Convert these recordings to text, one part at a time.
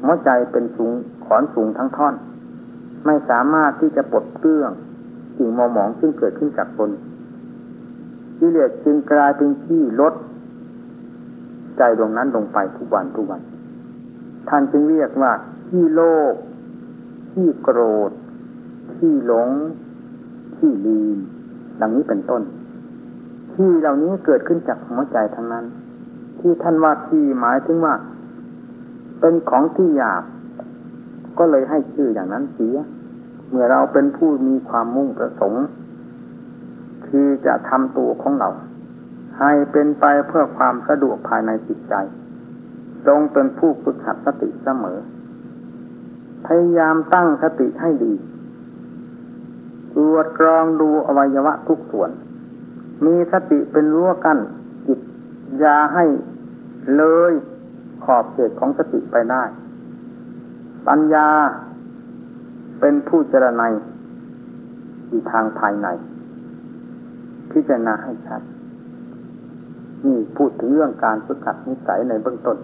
หัวใจเป็นสูงขอนสูงทั้งท่อนไม่สามารถที่จะปลดเปลื้องสิ่งมัวหมองซึ่งเกิดขึ้นจากตนกิเลสจึงกลายเป็นที่ลดใจดวงนั้นลงไปทุกวันท่านจึงเรียกว่าขี้โลภขี้โกรธขี้หลงขี้ลืมดังนี้เป็นต้นขี้เหล่านี้เกิดขึ้นจากหัวใจทั้งนั้นที่ท่านว่าขี้หมายถึงว่าเป็นของที่หยาบก็เลยให้ชื่ออย่างนั้นเสียเมื่อเราเป็นผู้มีความมุ่งประสงค์คือจะทำตัวของเราให้เป็นไปเพื่อความสะดวกภายในจิตใจจงเป็นผู้ฝึกหัดสติเสมอพยายามตั้งสติให้ดีตรวจกรองดูอวัยวะทุกส่วนมีสติเป็นรั้วกั้นจิตอย่าให้เลยขอบเขตของสติไปได้ปัญญาเป็นผู้เจรไนอยู่ทางภายในพิจารณาให้ชัดนี่พูดถึงเรื่องการฝึกหัดนิสัยในเบื้องต้น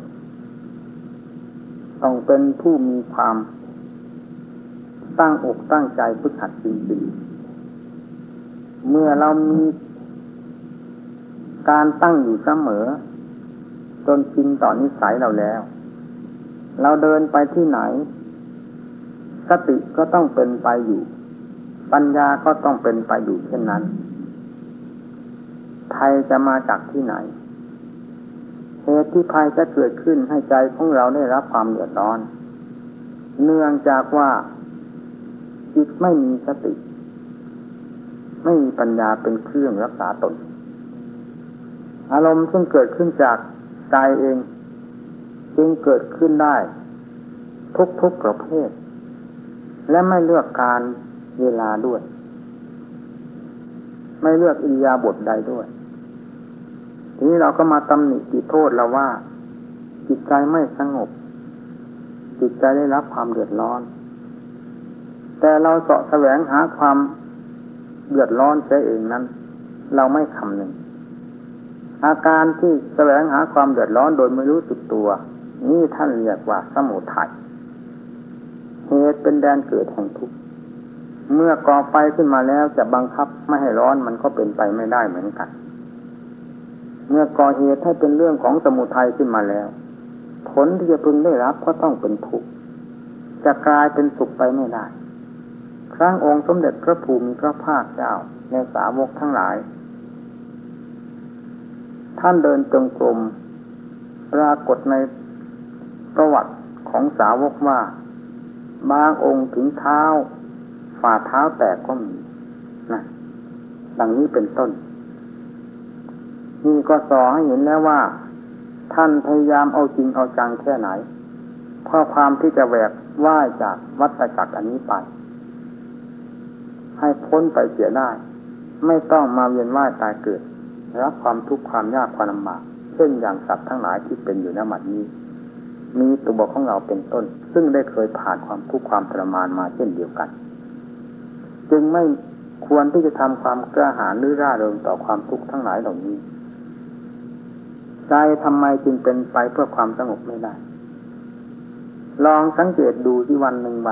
ต้องเป็นผู้มีความตั้งอกตั้งใจฝึกหัดจริงๆเมื่อเรามีการตั้งอยู่เสมอจนชินต่อนิสัยเราแล้วเราเดินไปที่ไหนสติก็ต้องเป็นไปอยู่ปัญญาก็ต้องเป็นไปอยู่เช่นนั้นภัยจะมาจากที่ไหนเหตุที่ภัยจะเกิดขึ้นให้ใจของเราได้รับความเดือดร้อนเนื่องจากว่าจิตไม่มีสติไม่มีปัญญาเป็นเครื่องรักษาตนอารมณ์ซึ่งเกิดขึ้นจากใจเองจึงเกิดขึ้นได้ทุกประเภทและไม่เลือกการเวลาด้วยไม่เลือกอิริยาบถใดด้วยทีนี้เราก็มาตำหนิติโทษเราว่าจิตใจไม่สงบจิตใจได้รับความเดือดร้อนแต่เราเสาะแสวงหาความเดือดร้อนเสียเองนั้นเราไม่คำนึงอาการที่แสวงหาความเดือดร้อนโดยไม่รู้สึกตัวนี่ท่านเรียกว่าสมุทัยเหตุเป็นแดนเกิดแห่งทุกข์เมื่อก่อไฟขึ้นมาแล้วจะบังคับไม่ให้ร้อนมันก็เป็นไปไม่ได้เหมือนกันเมื่อก่อเหตุให้เป็นเรื่องของสมุทัยขึ้นมาแล้วผลที่จะพึงได้รับก็ต้องเป็นทุกข์จะกลายเป็นสุขไปไม่ได้ครั้งองค์สมเด็จพระภูมิพระภาคเจ้าในสาวกทั้งหลายท่านเดินจงกรมปรากฏในประวัติของสาวกว่าบางองค์ถึงเท้าฝ่าเท้าแตกก็มีนะดังนี้เป็นต้นนี่ก็สอให้เห็นแล้วว่าท่านพยายามเอาจริงเอาจังแค่ไหนเพื่อความที่จะแหวกว่ายจากวัฏจักรอันนี้ไปให้พ้นไปเสียได้ไม่ต้องมาเวียนว่ายตายเกิดรับความทุกข์ความยากความลำบากเช่นอย่างสัตว์ทั้งหลายที่เป็นอยู่ณบัดนี้มีตัวของเราเป็นต้นซึ่งได้เคยผ่านความทุกข์ความทรมานมาเช่นเดียวกันจึงไม่ควรที่จะทำความกล้าหาญหรือร่าเริงต่อความทุกข์ทั้งหลายเหล่านี้ใจทำไมจึงเป็นไปเพื่อความสงบไม่ได้ลองสังเกตดูที่วันหนึ่ง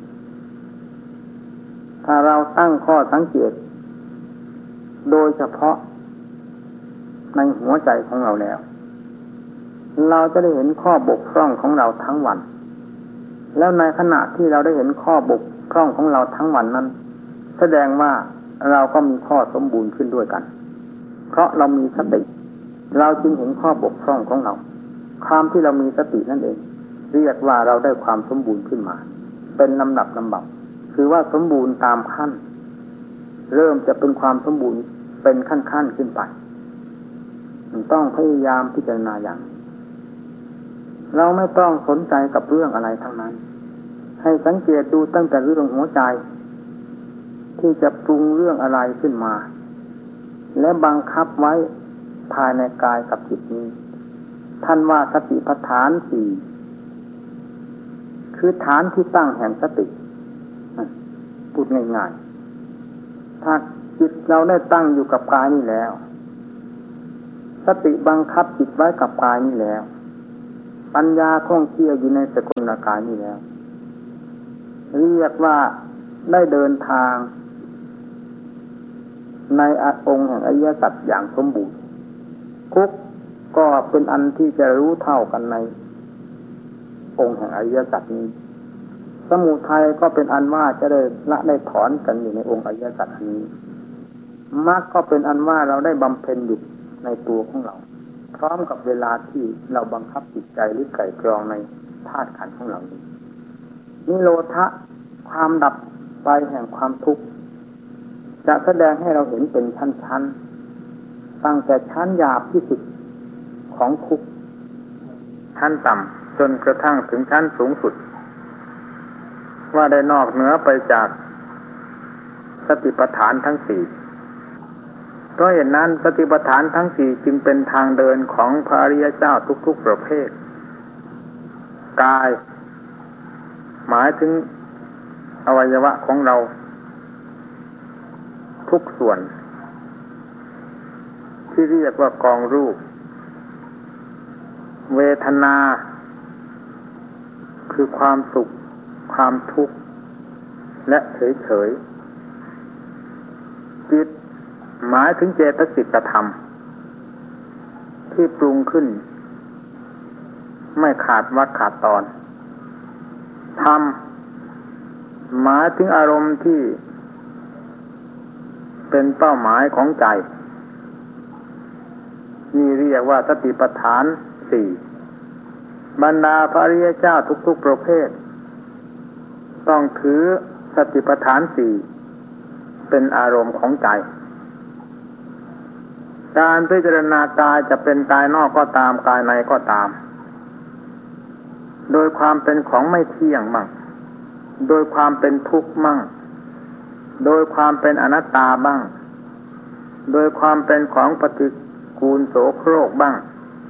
ถ้าเราตั้งข้อสังเกตโดยเฉพาะในหัวใจของเราแล้วเราจะได้เห็นข้อบกพร่องของเราทั้งวันแล้วในขณะที่เราได้เห็นข้อบกพร่องของเราทั้งวันนั้นแสดงว่าเราก็มีข้อสมบูรณ์ขึ้นด้วยกันเพราะเรามีสติเราจึงเห็นข้อบกพร่องของเราความที่เรามีสตินั่นเองเรียกว่าเราได้ความสมบูรณ์ขึ้นมาเป็นลำดับคือว่าสมบูรณ์ตามขั้นเริ่มจะเป็นความสมบูรณ์เป็นขั้นขึ้นไปต้องพยายามพิจารณาอย่างเราไม่ต้องสนใจกับเรื่องอะไรทั้งนั้นให้สังเกตดูตั้งแต่เรื่องหัวใจที่จะปรุงเรื่องอะไรขึ้นมาและบังคับไว้ภายในกายกับจิตนี้ท่านว่าสติปัฏฐานสี่คือฐานที่ตั้งแห่งสติพูดง่ายๆถ้าจิตเราได้ตั้งอยู่กับกายนี่แล้วสติบังคับจิตไว้กับกายนี่แล้วปัญญาท่องเที่ยวอยู่ในสกุลกายนี้แล้วเรียกว่าได้เดินทางในองค์แห่งอริยสัจอย่างสมบูรณ์ทุกข์ก็เป็นอันที่จะรู้เท่ากันในองค์แห่งอริยสัจนี้สมุทัยก็เป็นอันว่าจะได้ละได้ถอนกันอยู่ในองค์อริยสัจนี้มรรคก็เป็นอันว่าเราได้บำเพ็ญอยู่ในตัวของเราพร้อมกับเวลาที่เราบังคับจิตใจหรือไก่กรองในธาตุขันธ์ของเรานี้นิโรธะความดับไปแห่งความทุกข์จะแสดงให้เราเห็นเป็นชั้นๆตั้งแต่ชั้นหยาบที่สุดของทุกข์ชั้นต่ำจนกระทั่งถึงชั้นสูงสุดว่าได้นอกเหนือไปจากสติปัฏฐานทั้งสี่เพราะเหตุนั้นสติปัฏฐานทั้งสี่จึงเป็นทางเดินของพระอริยเจ้าทุกๆประเภทกายหมายถึงอวัยวะของเราทุกส่วนที่เรียกว่ากองรูปเวทนาคือความสุขความทุกข์และเฉยๆจิตหมายถึงเจตสิกธรรมที่ปรุงขึ้นไม่ขาดวรรคขาดตอนธรรมหมายถึงอารมณ์ที่เป็นเป้าหมายของใจนี่เรียกว่าสติปัฏฐานสี่บรรดาพระอริยเจ้าทุกๆประเภทต้องถือสติปัฏฐานสี่เป็นอารมณ์ของใจการพิจารณากายจะเป็นกายนอกก็ตามกายในก็ตามโดยความเป็นของไม่เที่ยงมั่งโดยความเป็นทุกข์มั่งโดยความเป็นอนัตตาบ้างโดยความเป็นของปฏิกูลโสโครกบ้าง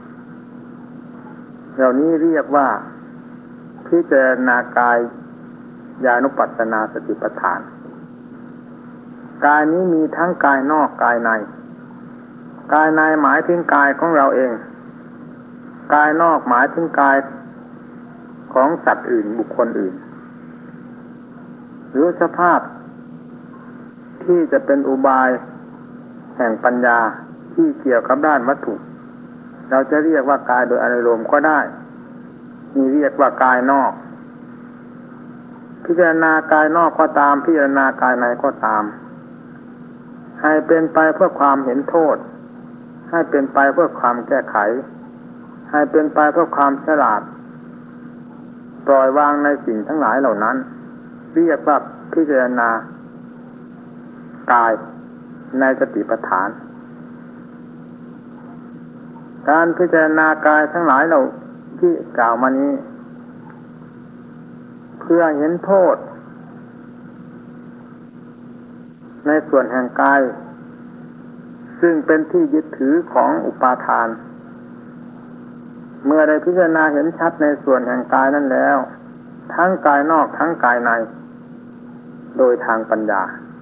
เหล่านี้เรียกว่าพิจารณากายญาณุปัสสนาสติปัฏฐานกายนี้มีทั้งกายนอกกายในกายในหมายถึงกายของเราเองกายนอกหมายถึงกายของสัตว์อื่นบุคคลอื่นหรือสภาพที่จะเป็นอุบายแห่งปัญญาที่เกี่ยวกับด้านวัตถุเราจะเรียกว่ากายโดยอารมณ์ก็ได้นี่เรียกว่ากายนอกพิจารณากายนอกก็ตามพิจารณากายในก็ตามให้เป็นไปเพื่อความเห็นโทษให้เป็นไปเพื่อความแก้ไขให้เป็นไปเพื่อความฉลาดปล่อยวางในสิ่งทั้งหลายเหล่านั้นเรียกว่าพิจารณากายในสติปัฏฐานการพิจารณากายทั้งหลายเราที่กล่าวมานี้เพื่อเห็นโทษในส่วนแห่งกายซึ่งเป็นที่ยึดถือของอุปาทานเมื่อได้พิจารณาเห็นชัดในส่วนแห่งกายนั้นแล้วทั้งกายนอกทั้งกายในโดยทางปัญญา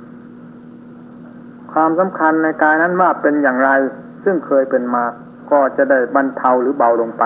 ความสำคัญในกายนั้นว่าเป็นอย่างไรซึ่งเคยเป็นมาก็จะได้บรรเทาหรือเบาลงไป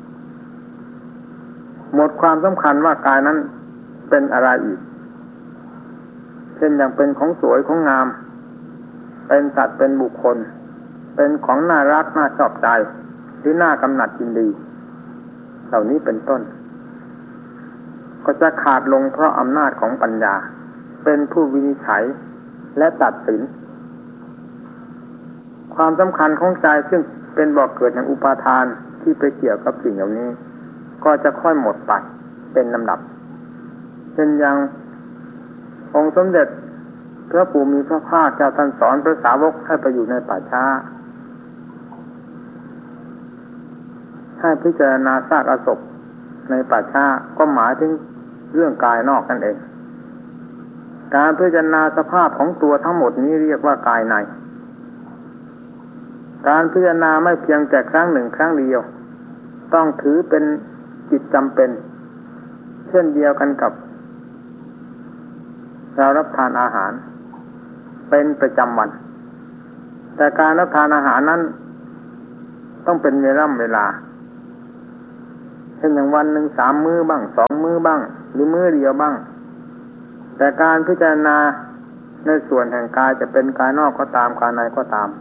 หมดความสำคัญว่ากายนั้นเป็นอะไรอีกเช่นอย่างเป็นของสวยของงามเป็นสัตว์เป็นบุคคลเป็นของน่ารักน่าชอบใจหรือน่ากำหนัดยินดีเหล่านี้เป็นต้นก็จะขาดลงเพราะอำนาจของปัญญาเป็นผู้วินิจฉัยและตัดสินความสำคัญของใจซึ่งเป็นบ่อเกิดแห่งอุปาทานที่ไปเกี่ยวกับสิ่งเหล่านี้ก็จะค่อยหมดไปเป็นลำดับเช่นอย่างองค์สมเด็จพระปู่มีพระภาคเจ้าท่านสอนพระสาวกให้ไปอยู่ในป่าช้าให้พิจารณาซากอศพในป่าช้าก็หมายถึงเรื่องกายนอกนั่นเองการพิจารณาสภาพของตัวทั้งหมดนี้เรียกว่ากายในการพิจารณาไม่เพียงแต่ครั้งหนึ่งครั้งเดียวต้องถือเป็นกิจจำเป็นเช่นเดียวกันกับเรารับทานอาหารเป็นประจำวันแต่การรับทานอาหารนั้นต้องเป็นเวลาเช่นอย่างวันหนึ่ง3 มื้อบ้าง2 มื้อบ้างหรือมื้อเดียวบ้างแต่การพิจารณาในส่วนแห่งกายจะเป็นกายนอกก็ตามกายในก็ตาม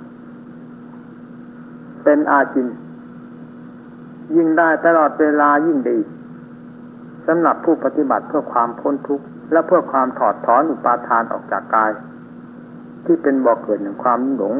เป็นอาจินยิ่งได้ตลอดเวลายิ่งดีสำหรับผู้ปฏิบัติเพื่อความพ้นทุกข์และเพื่อความถอดถอนอุปาทานออกจากกายที่เป็นบ่อเกิดแห่งความหลง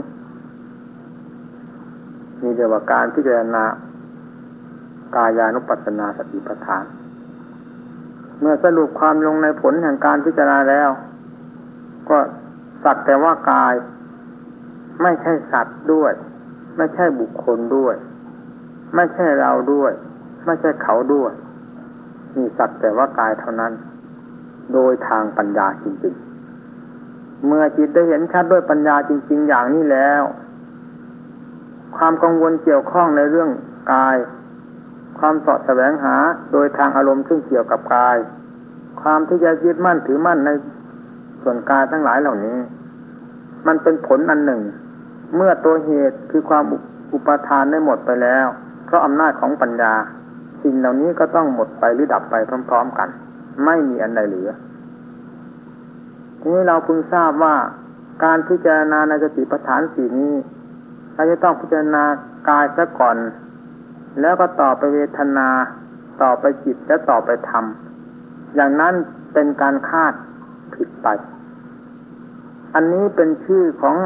นี่เรียกว่าการพิจารณากายานุปัสสนาสติปัฏฐานเมื่อสรุปความลงในผลแห่งการพิจารณาแล้วก็สักแต่ว่ากายไม่ใช่สัตว์ด้วยไม่ใช่บุคคลด้วยไม่ใช่เราด้วยไม่ใช่เขาด้วยนี่สักแต่ว่ากายเท่านั้นโดยทางปัญญาจริงๆเมื่อจิตได้เห็นชัดด้วยปัญญาจริงๆอย่างนี้แล้วความกังวลเกี่ยวข้องในเรื่องกายความเสาะแสวงหาโดยทางอารมณ์ซึ่งเกี่ยวกับกายความที่จะยึดมั่นถือมั่นในส่วนกายทั้งหลายเหล่านี้มันเป็นผลอันหนึ่งเมื่อตัวเหตุคือความอุปาทานได้หมดไปแล้วเพราะอำนาจของปัญญาสิ่งเหล่านี้ก็ต้องหมดไปหรือดับไปพร้อมๆกันไม่มีอันใดเหลือทีนี้เราพึงทราบว่าการพิจารณาในสติปัฏฐาน4นี้เราจะต้องพิจารณากายซะก่อนแล้วก็ต่อไปเวทนาต่อไปจิตและต่อไปธรรมอย่างนั้นเป็นการคาดผิดไปอันนี้เป็นชื่อของ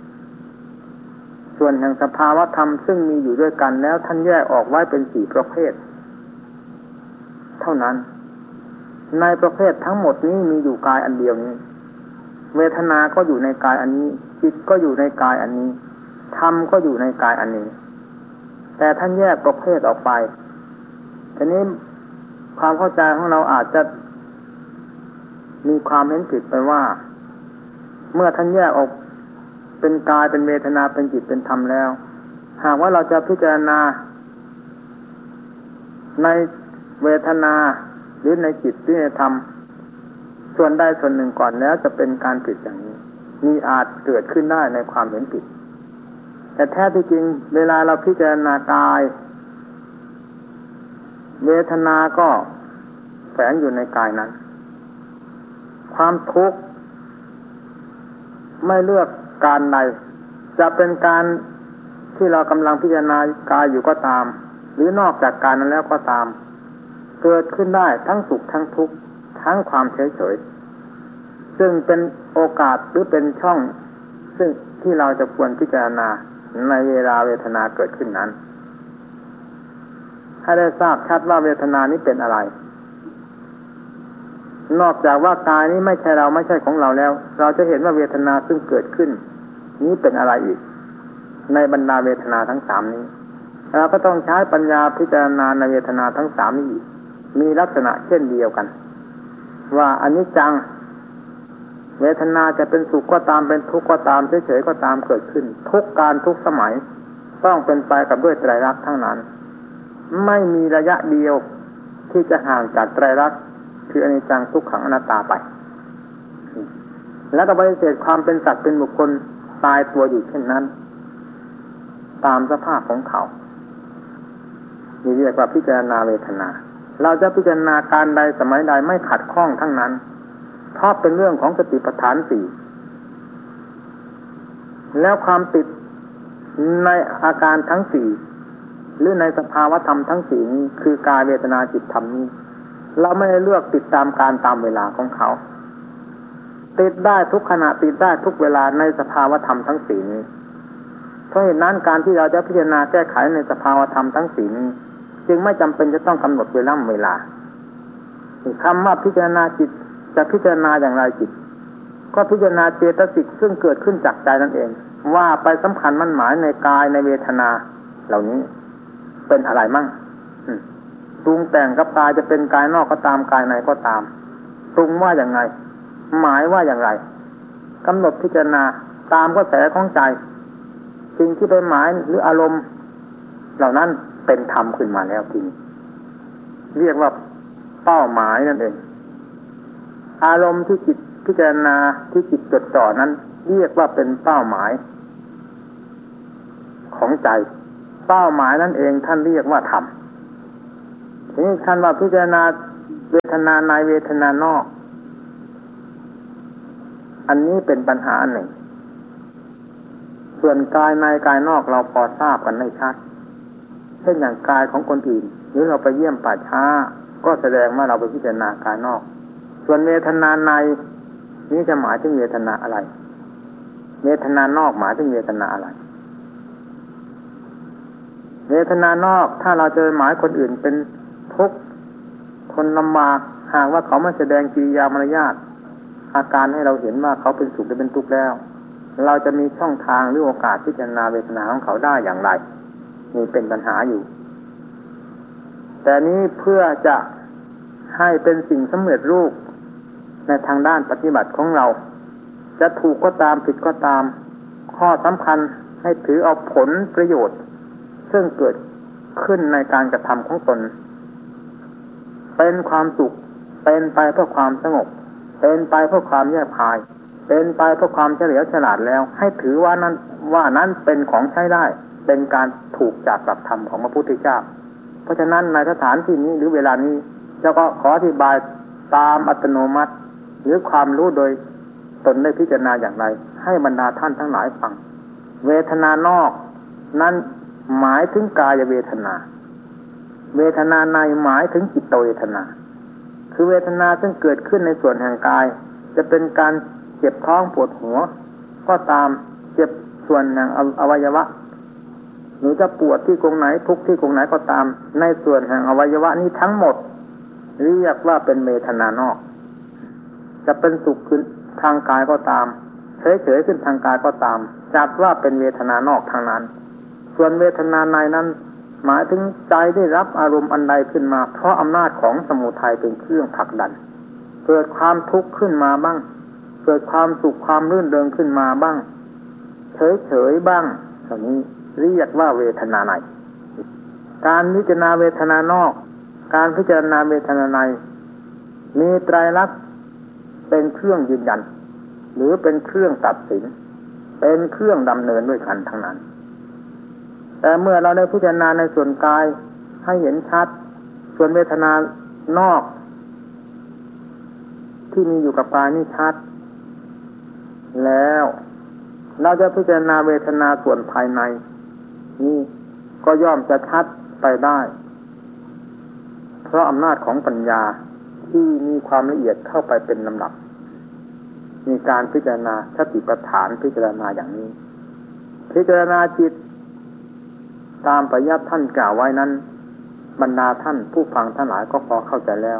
ส่วนแห่งสภาวธรรมซึ่งมีอยู่ด้วยกันแล้วท่านแยกออกไว้เป็น4 ประเภทเท่านั้นในประเภททั้งหมดนี้มีอยู่กายอันเดียวนี้เวทนาก็อยู่ในกายอันนี้จิตก็อยู่ในกายอันนี้ธรรมก็อยู่ในกายอันนี้แต่ท่านแยกประเภทออกไปทีนี้ความเข้าใจของเราอาจจะมีความเห็นผิดไปว่าเมื่อท่านแยกออกเป็นกายเป็นเวทนาเป็นจิตเป็นธรรมแล้วหากว่าเราจะพิจารณาในเวทนาหรือในจิตหรือในธรรมส่วนใดส่วนหนึ่งก่อนแล้วจะเป็นการผิดอย่างนี้มีอาจเกิดขึ้นได้ในความเห็นผิดแต่แท้ที่จริงเวลาเราพิจารณากายเวทนาก็แฝงอยู่ในกายนั้นความทุกข์ไม่เลือกการใดจะเป็นการที่เรากำลังพิจารณากายอยู่ก็ตามหรือนอกจากการนั้นแล้วก็ตามเกิดขึ้นได้ทั้งสุขทั้งทุกข์ทั้งความเฉยๆซึ่งเป็นโอกาสหรือเป็นช่องซึ่งที่เราจะควรพิจารณาในเวลาเวทนาเกิดขึ้นนั้นให้ได้ทราบชัดว่าเวทนานี้เป็นอะไรนอกจากว่ากายนี้ไม่ใช่เราไม่ใช่ของเราแล้วเราจะเห็นว่าเวทนาซึ่งเกิดขึ้นนี้เป็นอะไรอีกในบรรดาเวทนาทั้ง3นี้เราก็ต้องใช้ปัญญาพิจารณาในเวทนาทั้ง3นี้มีลักษณะเช่นเดียวกันว่าอนิจจังเวทนาจะเป็นสุขก็ตามเป็นทุกข์ก็ตามเฉยๆก็ตามเกิดขึ้นทุกการทุกสมัยต้องเป็นไปกับด้วยไตรลักษณ์ทั้งนั้นไม่มีระยะเดียวที่จะห่างจากไตรลักษณ์คืออนิจจังทุกขังอนัตตาไปแล้วก็ปฏิเสธความเป็นสัตว์เป็นบุคคลตายตัวอยู่เช่นนั้นตามสภาพของเขานี่เรียกว่าพิจารณาเวทนาเราจะพิจารณาการใดสมัยใดไม่ขัดข้องทั้งนั้นเพราะเป็นเรื่องของสติปัฏฐาน4แล้วความติดในอาการทั้ง4หรือในสภาวธรรมทั้ง4นี้คือกายเวทนาจิตธรรมนี้เราไม่ได้เลือกติดตามการตามเวลาของเขาติดได้ทุกขณะติดได้ทุกเวลาในสภาวธรรมทั้ง4นี้เพราะเหตุนั้นการที่เราจะพิจารณาแก้ไขในสภาวธรรมทั้ง4นี้จึงไม่จำเป็นจะต้องกำหนดเวลาคำว่าพิจารณาจิตจะพิจารณาอย่างไรจิตก็พิจารณาเจตสิกซึ่งเกิดขึ้นจากใจนั่นเองว่าไปสำคัญมั่นหมายในกายในเวทนาเหล่านี้เป็นอะไรมั่งปรุงแต่งกับกายจะเป็นกายนอกก็ตามกายในก็ตามปรุงว่าอย่างไรหมายว่าอย่างไรกำหนดพิจารณาตามกระแสของใจสิ่งที่ไปหมายหรืออารมณ์เหล่านั้นเป็นธรรมขึ้นมาแล้วจริงเรียกว่าเป้าหมายนั่นเองอารมณ์ที่จิตพิจารณาที่จิตจดจ่อนั้นเรียกว่าเป็นเป้าหมายของใจเป้าหมายนั่นเองท่านเรียกว่าธรรมทีนี้ท่านว่าพิจารณาเวทนาในเวทนานอกอันนี้เป็นปัญหาหนึ่งส่วนกายในกายนอกเราพอทราบกันไม่ชัดเช่นอย่างกายของคนอื่นหรือเราไปเยี่ยมป่าช้าก็แสดงว่าเราไปพิจารณากายนอกส่วนเวทนาในนี้จะหมายถึงเวทนาอะไรเวทนานอกหมายถึงเวทนาอะไรเวทนานอกถ้าเราจะหมายคนอื่นเป็นทุกข์คนลำบากหากว่าเขาไม่แสดงกิริยามารยาทอาการให้เราเห็นว่าเขาเป็นสุขหรือเป็นทุกข์แล้วเราจะมีช่องทางหรือโอกาสพิจารณาเวทนาของเขาได้อย่างไรนี่เป็นปัญหาอยู่แต่นี้เพื่อจะให้เป็นสิ่งสำเร็จรูปในทางด้านปฏิบัติของเราจะถูกก็ตามผิดก็ตามข้อสำคัญให้ถือเอาผลประโยชน์ซึ่งเกิดขึ้นในการกระทำของตนเป็นความสุขเป็นไปเพื่อความสงบเป็นไปเพื่อความแยบคายเป็นไปเพื่อความเฉลียวฉลาดแล้วให้ถือว่านั้นเป็นของใช้ได้เป็นการถูกจากหลักธรรมของพระพุทธเจ้าเพราะฉะนั้นในสถานที่นี้หรือเวลานี้เจ้าก็ขออธิบายตามอัตโนมัติหรือความรู้โดยตนได้พิจารณาอย่างไรให้บรรดาท่านทั้งหลายฟังเวทนานอกนั้นหมายถึงกายเวทนาเวทนาในหมายถึงจิตเวทนาคือเวทนาซึ่งเกิดขึ้นในส่วนแห่งกายจะเป็นการเจ็บท้องปวดหัวก็ตามเจ็บส่วนแห่งอวัยวะหรือจะปวดที่ตรงไหนทุกที่ตรงไหนก็ตามในส่วนแห่งอวัยวะนี้ทั้งหมดเรียกว่าเป็นเวทนานอกจะเป็นสุขขึ้นทางกายก็ตามเฉยๆขึ้นทางกายก็ตามจัดว่าเป็นเวทนานอกทางนั้นส่วนเวทนาในนั้นหมายถึงใจได้รับอารมณ์อันใดขึ้นมาเพราะอำนาจของสมุทัยเป็นเครื่องผลักดันเกิดความทุกข์ขึ้นมาบ้างเกิดความสุขความรื่นเริงขึ้นมาบ้างเฉยๆบ้างอย่างนี้เรียกว่าเวทนาในการพิจารณาเวทนานอกการพิจารณาเวทนาในมีไตรลักษณ์เป็นเครื่องยืนยันหรือเป็นเครื่องตัดสินเป็นเครื่องดำเนินด้วยกันทั้งนั้นแต่เมื่อเราได้พิจารณาในส่วนกายให้เห็นชัดส่วนเวทนานอกที่มีอยู่กับกายนี่ชัดแล้วเราจะพิจารณาเวทนาส่วนภายในนี่ก็ย่อมจะชัดไปได้เพราะอำนาจของปัญญาที่มีความละเอียดเข้าไปเป็นลำดับมีการพิจารณาสติปัฏฐานพิจารณาอย่างนี้พิจารณาจิตตามปริยัติท่านกล่าวไว้นั้นบรรดาท่านผู้ฟังทั้งหลายก็พอเข้าใจแล้ว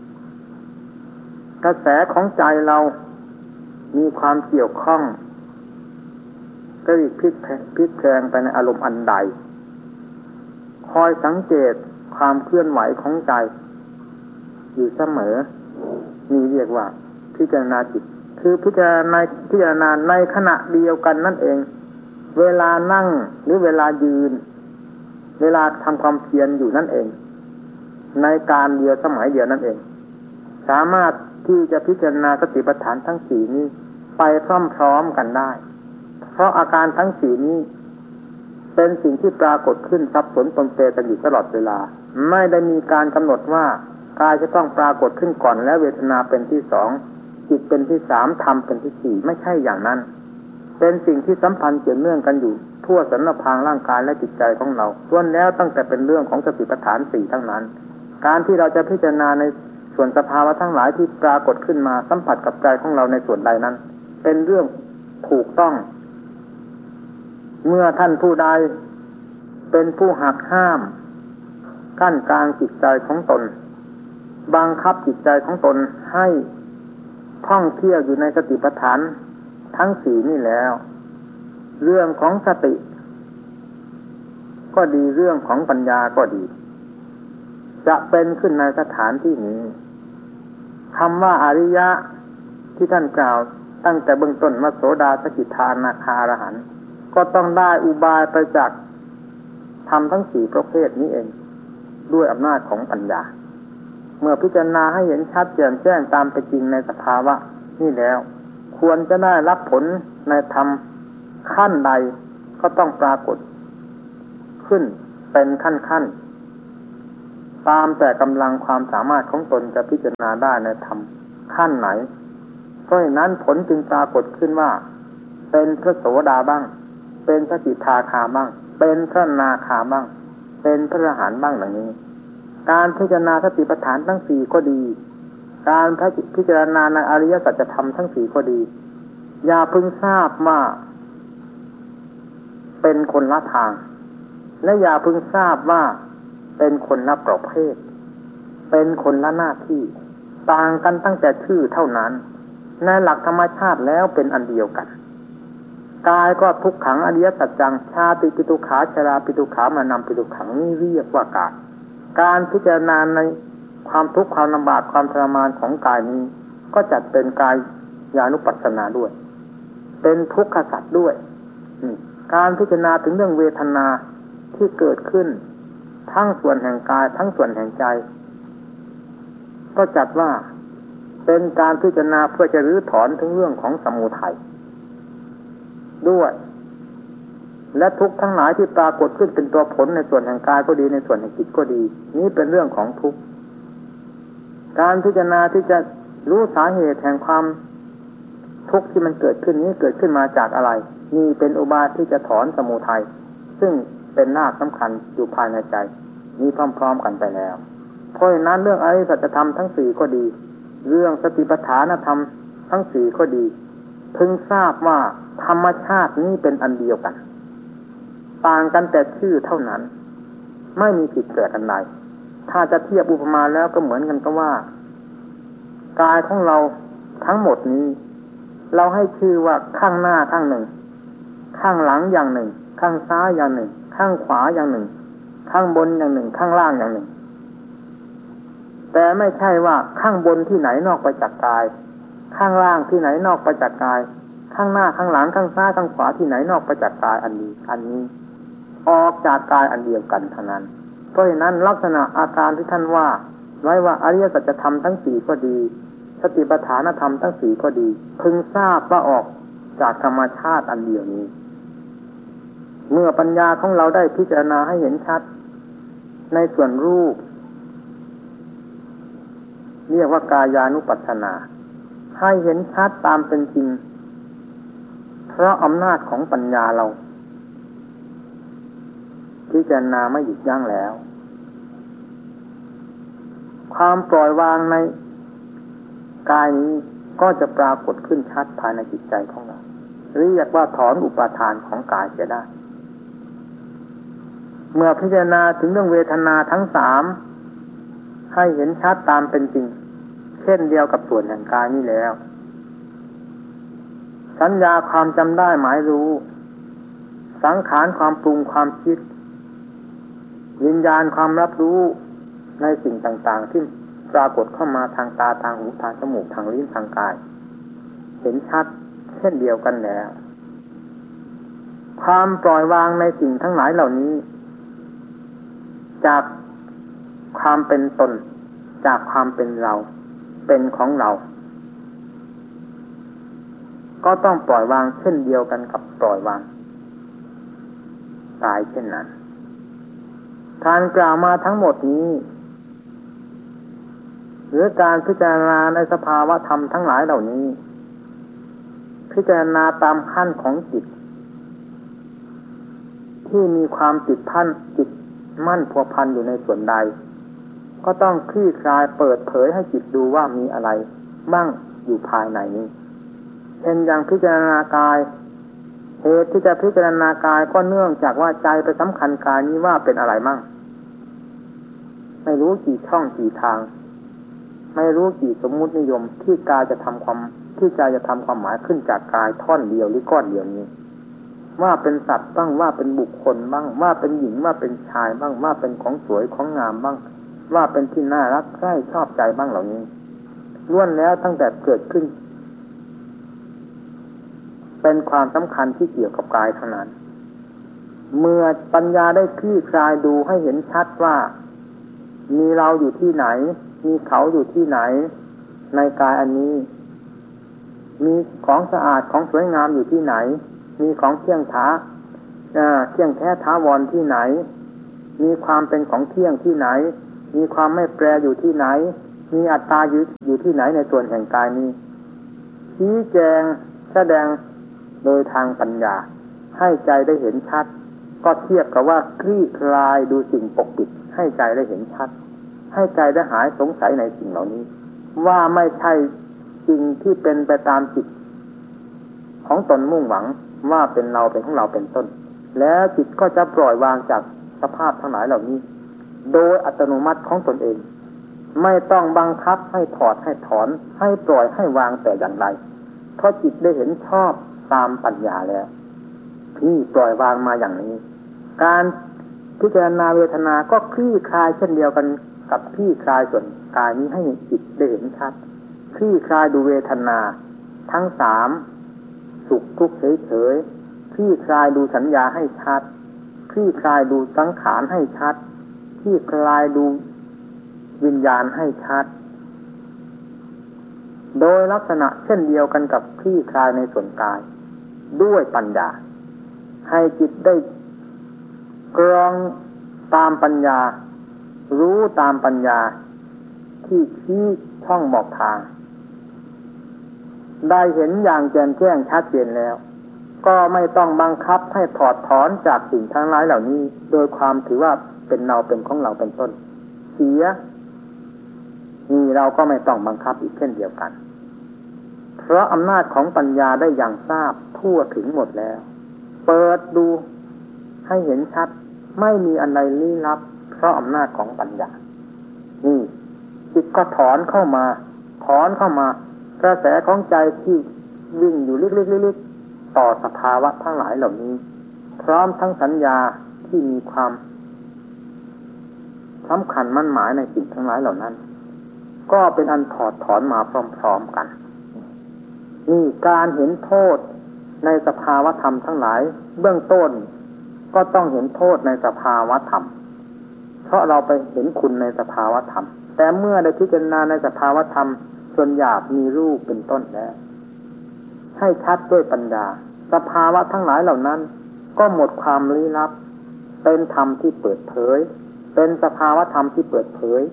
กระแสของใจเรามีความเกี่ยวข้องก็รีบพลิกแพลงไปในอารมณ์อันใดคอยสังเกตความเคลื่อนไหวของใจอยู่เสมอนี่เรียกว่าพิจารณาจิตคือพิจารณาในขณะเดียวกันนั่นเองเวลานั่งหรือเวลายืนเวลาทำความเพียรอยู่นั่นเองในการเดียวสมัยเดียวนั่นเองสามารถที่จะพิจารณาสติปัฏฐานทั้งสี่นี้ไปพร้อมๆกันได้เพราะอาการทั้งสี่นี้เป็นสิ่งที่ปรากฏขึ้นสับสนปนเปกันอยู่ตลอดเวลาไม่ได้มีการกำหนดว่ากายจะต้องปรากฏขึ้นก่อนและเวทนาเป็นที่สองจิตเป็นที่สามธรรมเป็นที่สี่ไม่ใช่อย่างนั้นเป็นสิ่งที่สัมพันธ์เกี่ยวเนื่องกันอยู่ทั่วสรรพางร่างกายและจิตใจของเราล้วนแล้วตั้งแต่เป็นเรื่องของสติปัฏฐานสี่ทั้งนั้นการที่เราจะพิจารณาในส่วนสภาวะทั้งหลายที่ปรากฏขึ้นมาสัมผัสกับใจของเราในส่วนใดนั้นเป็นเรื่องถูกต้องเมื่อท่านผู้ใดเป็นผู้หักห้ามกั้นกลางจิตใจของตนบังคับจิตใจของตนให้ท่องเที่ยวอยู่ในสติปัฏฐานทั้งสี่นี่แล้วเรื่องของสติก็ดีเรื่องของปัญญาก็ดีจะเป็นขึ้นในสถานที่นี้คำว่าอริยะที่ท่านกล่าวตั้งแต่เบื้องต้นว่าโสดาสกิทานาคาอรหันต์ก็ต้องได้อุบายไปจากธรรมทั้งสี่ประเภทนี้เองด้วยอำนาจของปัญญาเมื่อพิจารณาให้เห็นชัดแจ่มแจ้งตามเป็นจริงในสภาวะนี่แล้วควรจะได้รับผลในธรรมขั้นใดก็ต้องปรากฏขึ้นเป็นขั้นๆตามแต่กำลังความสามารถของตนจะพิจารณาได้ในธรรมขั้นไหนเพราะฉะนั้นผลจึงปรากฏขึ้นว่าเป็นพระโสดาบ้างเป็นพระกิฏฐาคาบ้างเป็นพระอนาคาบ้างเป็นพระอรหันต์บ้างอย่างนี้การพิจารณาสติปัฏฐานทั้งสี่ก็ดีการพิจารณาในอริยสัจธรรมทั้งสี่ก็ดีอย่าพึงทราบว่าเป็นคนละทางและอย่าพึงทราบว่าเป็นคนละประเภทเป็นคนละหน้าที่ต่างกันตั้งแต่ชื่อเท่านั้นในหลักธรรมชาติแล้วเป็นอันเดียวกันกายก็ทุกขังอริยสัจจังชาติปิทุกขาชราปิทุกขามานำปิทุกขังนี่เรียกว่ากายการพิจารณาในความทุกข์ความลำบากความทรมานของกายนี้ก็จัดเป็นกายญาณุปัสสนาด้วยเป็นทุกขสัจด้วยการพิจารณาถึงเรื่องเวทนาที่เกิดขึ้นทั้งส่วนแห่งกายทั้งส่วนแห่งใจก็จัดว่าเป็นการพิจารณาเพื่อจะรื้อถอนถึงเรื่องของสมุทัยด้วยและทุกข์ทั้งหลายที่ปรากฏขึ้นเป็นตัวผลในส่วนแห่งกายก็ดีในส่วนแห่งจิตก็ดีนี้เป็นเรื่องของทุกข์การพิจารณาที่จะรู้สาเหตุแห่งความทุกข์ที่มันเกิดขึ้นนี้เกิดขึ้นมาจากอะไรนี่เป็นอุบายที่จะถอนสมุทัยซึ่งเป็นรากสำคัญอยู่ภายในใจนี้พร้อมๆกันไปแล้วเพราะฉะนั้นเรื่องอริยสัจธรรมทั้งสี่ก็ดีเรื่องสติปัฏฐานธรรมทั้งสี่ก็ดีพึงทราบว่าธรรมชาตินี้เป็นอันเดียวกันต่างกันแต่ชื่อเท่านั้นไม่มีผิดแปลกกันใดถ้าจะเทียบอุปมาแล้วก็เหมือนกันกับว่ากายของเราทั้งหมดนี้เราให้ชื่อว่าข้างหน้าข้างหนึ่งข้างหลังอย่างหนึ่งข้างซ้ายอย่างหนึ่งข้างขวาอย่างหนึ่งข้างบนอย่างหนึ่งข้างล่างอย่างหนึ่งแต่ไม่ใช่ว่าข้างบนที่ไหนนอกไปจากกายข้างล่างที่ไหนนอกไปจากกายข้างหน้าข้างหลังข้างซ้ายข้างขวาที่ไหนนอกไปจากกายอันนี้ออกจากกายอันเดียวกันเท่านั้นเพราะฉะนั้นลักษณะอาการที่ท่านว่าไว้ว่าอริยสัจธรรมทั้งสี่ก็ดีสติปัฏฐานธรรมทั้งสี่ก็ดีพึงทราบว่าออกจากธรรมชาติอันเดียวนี้เมื่อปัญญาของเราได้พิจารณาให้เห็นชัดในส่วนรูปเรียกว่ากายานุปัสสนาให้เห็นชัดตามเป็นจริงเพราะอำนาจของปัญญาเราพิจารณาไม่หยุดยั้งแล้วความปล่อยวางในกายนี้ก็จะปรากฏขึ้นชัดภายในจิตใจของเราเรียกว่าถอนอุปาทานของกายเสียได้เมื่อพิจารณาถึงเรื่องเวทนาทั้งสามให้เห็นชัดตามเป็นจริงเช่นเดียวกับส่วนแห่งกายนี้แล้วสัญญาความจำได้หมายรู้สังขารความปรุงความคิดวิญญาณความรับรู้ในสิ่งต่างๆที่ปรากฏเข้ามาทางตาทางหูทางจมูกทางลิ้นทางกายเห็นชัดเช่นเดียวกันแล้วความปล่อยวางในสิ่งทั้งหลายเหล่านี้จากความเป็นตนจากความเป็นเราเป็นของเราก็ต้องปล่อยวางเช่นเดียวกันกับปล่อยวางตายเช่นนั้นการกล่าวมาทั้งหมดนี้หรือการพิจารณาในสภาวะธรรมทั้งหลายเหล่านี้พิจารณาตามขั้นของจิตที่มีความติดพันจิตมั่นพัวพันอยู่ในส่วนใดก็ต้องคลี่คลายเปิดเผยให้จิตดูว่ามีอะไรบ้างอยู่ภายในนี้เช่นอย่างพิจารณากายเหตุที่จะพิจารณากายก็เนื่องจากว่าใจไปสำคัญกายนี้ว่าเป็นอะไรมั่งไม่รู้กี่ช่องกี่ทางไม่รู้กี่สมมุตินิยมที่กายจะทำความหมายขึ้นจากกายท่อนเดียวหรือก้อนเดียวนี้ว่าเป็นสัตว์บ้างว่าเป็นบุคคลบ้างว่าเป็นหญิงว่าเป็นชายบ้างว่าเป็นของสวยของงามบ้างว่าเป็นที่น่ารักใคร่ชอบใจบ้างเหล่านี้ล้วนแล้วตั้งแต่เกิดขึ้นเป็นความสำคัญที่เกี่ยวกับกายเท่านั้นเมื่อปัญญาได้คลี่คลายดูให้เห็นชัดว่ามีเราอยู่ที่ไหนมีเขาอยู่ที่ไหนในกายอันนี้มีของสะอาดของสวยงามอยู่ที่ไหนมีของเที่ยงแท้ถาวรที่ไหนมีความเป็นของเที่ยงที่ไหนมีความไม่แปรอยู่ที่ไหนมีอัตตาอยู่ที่ไหนในส่วนแห่งกายนี้ชี้แจงแสดงโดยทางปัญญาให้ใจได้เห็นชัดก็เทียบกับว่าคลี่คลายดูสิ่งปกปิดให้ใจได้เห็นชัดให้ใจได้หายสงสัยในสิ่งเหล่านี้ว่าไม่ใช่สิ่งที่เป็นไปตามจิตของตนมุ่งหวังว่าเป็นเราเป็นของเราเป็นต้นแล้วจิตก็จะปล่อยวางจากสภาพทั้งหลายเหล่านี้โดยอัตโนมัติของตนเองไม่ต้องบังคับให้ถอดให้ถอนให้ปล่อยให้วางแต่อย่างใดเพราะจิตได้เห็นชอบตามปัญญาแล้วที่ปล่อยวางมาอย่างนี้การพิจารณาเวทนาก็คลี่คลายเช่นเดียวกันกับคลี่คลายส่วนกายนี้ให้จิตได้เห็นชัดคลี่คลายดูเวทนาทั้งสามสุขทุกข์เฉยๆคลี่คลายดูสัญญาให้ชัดคลี่คลายดูสังขารให้ชัดคลี่คลายดูวิญญาณให้ชัดโดยลักษณะเช่นเดียวกันกับคลี่คลายในส่วนกายด้วยปัญญาให้จิตได้กรองตามปัญญารู้ตามปัญญาที่ชี้ช่องบอกทางได้เห็นอย่างแจ่มแจ้งชัดเจนแล้วก็ไม่ต้องบังคับให้ถอดถอนจากสิ่งทั้งหลายเหล่านี้โดยความถือว่าเป็นเราเป็นของเราเป็นต้นเสียนี่เราก็ไม่ต้องบังคับอีกเช่นเดียวกันเพราะอำนาจของปัญญาได้อย่างทราบทั่วถึงหมดแล้วเปิดดูให้เห็นชัดไม่มีอะไรลี้ลับเพราะอำนาจของปัญญานี่จิตก็ถอนเข้ามากระแสของใจที่วิ่งอยู่ลึกๆๆต่อสภาวะทั้งหลายเหล่านี้พร้อมทั้งสัญญาที่มีความสำคัญมั่นหมายในสิ่งทั้งหลายเหล่านั้นก็เป็นอันถอดถอนมาพร้อมๆกันนี่การเห็นโทษในสภาวะธรรมทั้งหลายเบื้องต้นก็ต้องเห็นโทษในสภาวะธรรมเพราะเราไปเห็นคุณในสภาวะธรรมแต่เมื่อได้พิจารณาในสภาวะธรรมส่วนหยาบมีรูปเป็นต้นแล้วให้ชัดด้วยปัญญาสภาวะทั้งหลายเหล่านั้นก็หมดความลี้ลับเป็นธรรมที่เปิดเผยเป็นสภาวะธรรมที่เปิดเผย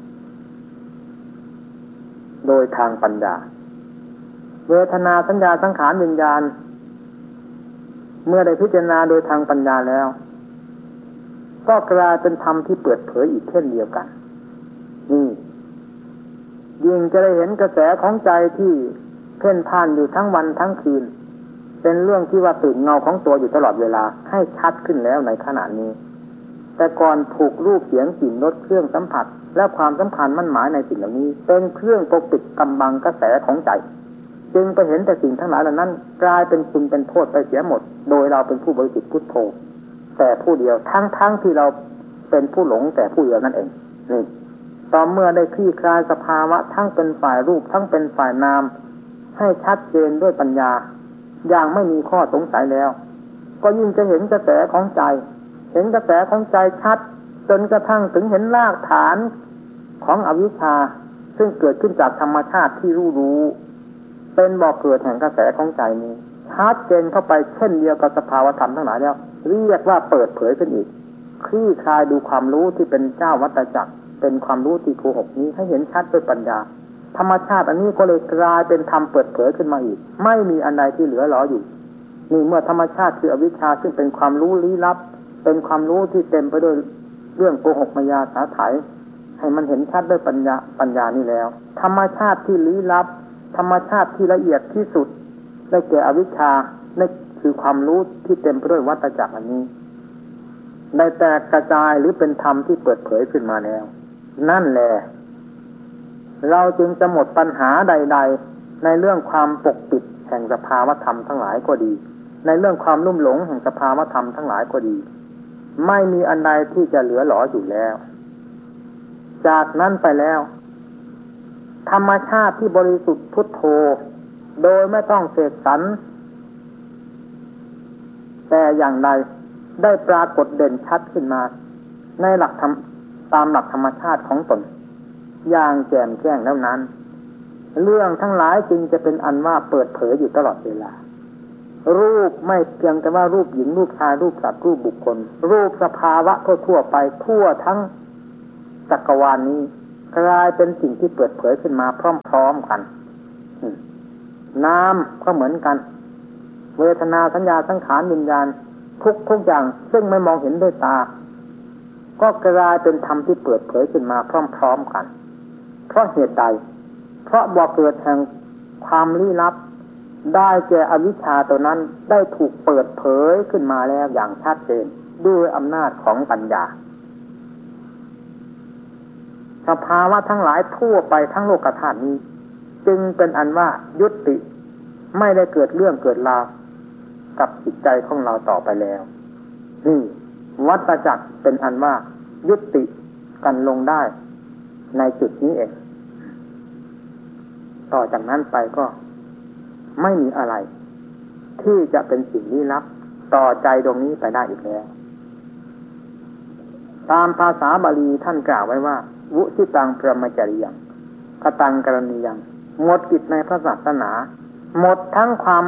โดยทางปัญญาเวทนาสัญญาสังขารวิญญาณเมื่อได้พิจารณาโดยทางปัญญาแล้วก็กลายเป็นธรรมที่เปิดเผยอีกเช่นเดียวกันนี่ยิ่งจะได้เห็นกระแสของใจที่เพ่นพ่านอยู่ทั้งวันทั้งคืนเป็นเรื่องที่ว่าตื่นเงาของตัวอยู่ตลอดเวลาให้ชัดขึ้นแล้วในขณะนี้แต่ก่อนถูกรูปเสียงกลิ่นรสเครื่องสัมผัสและความสัมพันธ์มั่นหมายในสิ่งเหล่านี้เป็นเครื่องปกปิดกำบังกระแสของใจจึงไปเห็นแต่สิ่งทั้งหลายเหล่านั้นกลายเป็นคุณเป็นโทษไปเสียหมดโดยเราเป็นผู้บริสุทธิ์พุทโธแต่ผู้เดียวทั้งที่เราเป็นผู้หลงแต่ผู้เดียวนั่นเองนี่ต่อเมื่อได้คลี่คลายสภาวะทั้งเป็นฝ่ายรูปทั้งเป็นฝ่ายนามให้ชัดเจนด้วยปัญญาอย่างไม่มีข้อสงสัยแล้วก็ยิ่งจะเห็นกระแสของใจเห็นกระแสของใจชัดจนกระทั่งถึงเห็นรากฐานของอวิชชาซึ่งเกิดขึ้นจากธรรมชาติที่รู้เป็นบ่อกเกิดแห่งกระแสของใจนี้ชัดเจนเข้าไปเช่นเดียวกับสภาวธรรมทั้งหลายแล้วเรียกว่าเปิดเผยขึ้นอีกคลี่คลายดูความรู้ที่เป็นเจ้าวัฏจักรเป็นความรู้ที่โกหกนี้ให้เห็นชัดด้วยปัญญาธรรมชาติอันนี้ก็เลยกลายเป็นธรรมเปิดเผยขึ้นมาอีกไม่มีอันใดที่เหลือหลออยู่นี่เมื่อธรรมชาติคืออวิชชาซึ่งเป็นความรู้ลี้ลับเป็นความรู้ที่เต็มไปด้วยเรื่องโกหกมายาสาไถให้มันเห็นชัดด้วยปัญญานี่แล้วธรรมชาติที่ลี้ลับธรรมชาติที่ละเอียดที่สุดได้แก่อวิชชานั่นคือความรู้ที่เต็มไปด้วยวัฏจักรอันนี้ได้แตกกระจายหรือเป็นธรรมที่เปิดเผยขึ้นมาแล้วนั่นแหละเราจึงจะหมดปัญหาใดๆในเรื่องความปกปิดแห่งสภาวธรรมทั้งหลายก็ดีในเรื่องความลุ่มหลงแห่งสภาวธรรมทั้งหลายก็ดีไม่มีอันใดที่จะเหลือหลออยู่แล้วจากนั้นไปแล้วธรรมชาติที่บริสุทธิ์พุทโธโดยไม่ต้องเสกสรรแต่อย่างใดได้ปรากฏเด่นชัดขึ้นมาในหลักธรรมตามหลักธรรมชาติของตนอย่างแจ่มแจ้งแล้วนั้นเรื่องทั้งหลายจึงจะเป็นอันว่าเปิดเผยอยู่ตลอดเวลารูปไม่เพียงแต่ว่ารูปหญิงรูปชายรูปสัตว์รูปบุคคลรูปสภาวะทั่วไปทั่วทั้งจักรวาลนี้กลายเป็นสิ่งที่เปิดเผยขึ้นมาพร้อมๆกันน้ำก็เหมือนกันเวทนาสัญญาสังขารวิญญาณทุกอย่างซึ่งไม่มองเห็นด้วยตาก็กลายเป็นธรรมที่เปิดเผยขึ้นมาพร้อมๆกันเพราะเหตุใดเพราะบ่อเกิดแห่งความลี้ลับได้แก่อวิชชาตัวนั้นได้ถูกเปิดเผยขึ้นมาแล้วอย่างชัดเจนด้วยอำนาจของปัญญาสภาวะทั้งหลายทั่วไปทั้งโลกธาตุนี้จึงเป็นอันว่ายุติไม่ได้เกิดเรื่องเกิดราวกับจิตใจของเราต่อไปแล้วนี่วัฏจักรเป็นอันว่ายุติกันลงได้ในจุดนี้เองต่อจากนั้นไปก็ไม่มีอะไรที่จะเป็นสิ่งลี้ลับต่อใจดวงนี้ไปได้อีกแล้วตามภาษาบาลีท่านกล่าวไว้ว่าวุสิตังพรหมจริยังกตังกรณียังหมดกิจในพระศาสนาหมดทั้งความ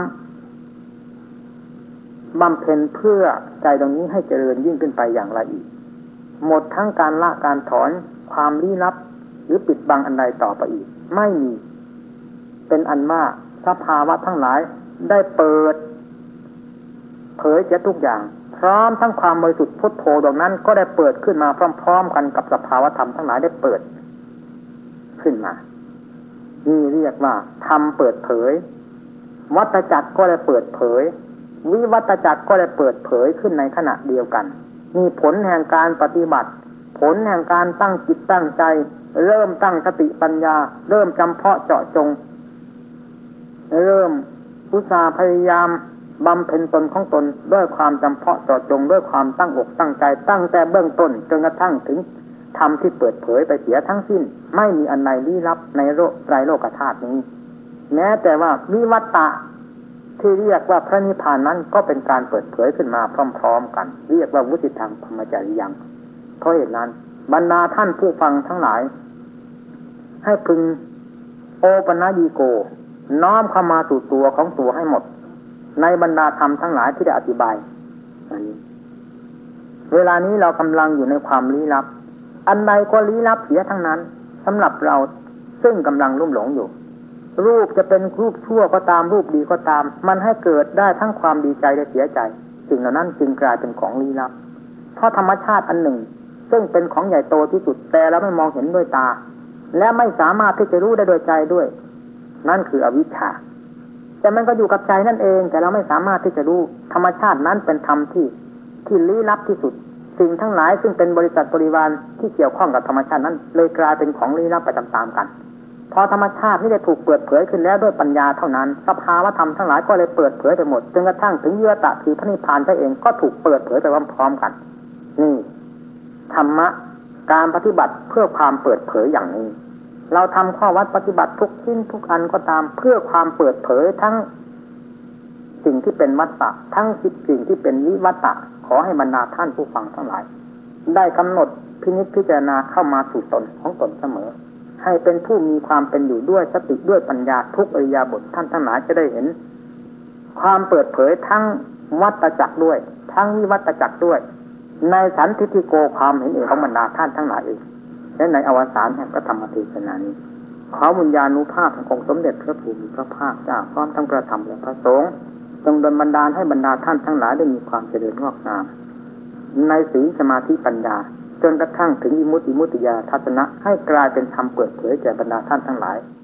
บำเพ็ญเพื่อใจดวงนี้ให้เจริญยิ่งขึ้นไปอย่างละเอียดหมดทั้งการละการถอนความลี้ลับหรือปิดบังอันใดต่อไปอีกไม่มีเป็นอันว่าสภาวะทั้งหลายได้เปิดเผยเสียทุกอย่างพร้อมทั้งความบริสุทธิ์พุทโธดวงนั้นก็ได้เปิดขึ้นมาพร้อมๆกันกับสภาวะธรรมทั้งหลายได้เปิดขึ้นมานี่เรียกว่าธรรมเปิดเผยวัฏจักรก็ได้เปิดเผยวิวัฏจักรก็ได้เปิดเผยขึ้นในขณะเดียวกันมีผลแห่งการปฏิบัติผลแห่งการตั้งจิตตั้งใจเริ่มตั้งสติปัญญาเริ่มจำเพาะเจาะจงเริ่มอุตสาห์พยายามบำเพ็ญตนของตนด้วยความจำเพาะเจาะจงด้วยความตั้งอกตั้งใจตั้งแต่เบื้องต้นจนกระทั่งถึงธรรมที่เปิดเผยไปเสียทั้งสิ้นไม่มีอันใดลี้ลับในไตรโลกธาตุนี้แม้แต่ว่าวิวัตตะที่เรียกว่าพระนิพพานนั้นก็เป็นการเปิดเผยขึ้นมาพร้อมๆกันเรียกว่าวุติธังพรหมจริยังเพราะเหตุนั้นบรรดาท่านผู้ฟังทั้งหลายให้พึงโอปนัญิโกน้อมเข้ามาสู่ตัวของตัวให้หมดในบรรดาธรรมทั้งหลายที่ได้อธิบายอันนี้เวลานี้เรากำลังอยู่ในความลี้ลับอันใดก็ลี้ลับเสียทั้งนั้นสำหรับเราซึ่งกำลังลุ่มหลงอยู่รูปจะเป็นรูปชั่วก็ตามรูปดีก็ตามมันให้เกิดได้ทั้งความดีใจและเสียใจสิ่งเหล่านั้นจึงกลายเป็นของลี้ลับเพราะธรรมชาติอันหนึ่งซึ่งเป็นของใหญ่โตที่สุดแต่เราไม่มองเห็นด้วยตาและไม่สามารถที่จะรู้ได้โดยใจด้วยนั่นคืออวิชชาแต่มันก็อยู่กับใจนั่นเองแต่เราไม่สามารถที่จะรู้ธรรมชาตินั้นเป็นธรรมที่ลี้ลับที่สุดสิ่งทั้งหลายซึ่งเป็นบริษัทบริวารที่เกี่ยวข้องกับธรรมชาตินั้นเลยกลายเป็นของลี้ลับไปตามๆกันพอธรรมชาติที่ได้ถูกเปิดเผยขึ้นแล้วด้วยปัญญาเท่านั้นสภาวะธรรมทั้งหลายก็เลยเปิดเผยไปหมดจนกระทั่งถึงวิวัตตะคือพระนิพพานเองก็ถูกเปิดเผยไปพร้อมๆกันนี่ธรรมะการปฏิบัติเพื่อความเปิดเผยอย่างนี้เราทำข้อวัดปฏิบัติทุกชิ้นทุกอันก็ตามเพื่อความเปิดเผยทั้งสิ่งที่เป็นวัฏฏะทั้งสิ่งที่เป็นวิวัตตะขอให้บรรดาท่านผู้ฟังทั้งหลายได้กำหนดพินิจพิจารณาเข้ามาสู่ตนของตนเสมอให้เป็นผู้มีความเป็นอยู่ด้วยสติด้วยปัญญาทุกอิริยาบถท่านทั้งหลายจะได้เห็นความเปิดเผยทั้งวัฏจักรด้วยทั้งวิวัตจักรด้วยในสันทิฏฐิโกความเห็นเองของบรรดาท่านทั้งหลายเองและในอวสานแห่งพระธรรมเทศนานี้ขอวิญญาณุภาพขององค์สมเด็จพระผู้มีพระภาคเจ้าพร้อมทั้งพระธรรมและพระสงฆ์จงดลบันดาลให้บรรดาท่านทั้งหลายได้มีความเจริญงอกงามในศีลสมาธิปัญญาจนกระทั่งถึงอิมุตติญาณทัศนะให้กลายเป็นธรรมเปิดเผยแก่บรรดาท่านทั้งหลาย